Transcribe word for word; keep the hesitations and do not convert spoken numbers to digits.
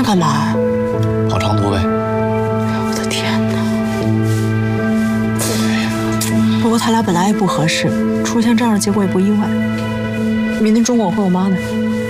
干嘛呀？ 跑长途呗。 我的天哪！不过他俩本来也不合适，出现这样的结果也不意外。明天中午我回我妈那儿。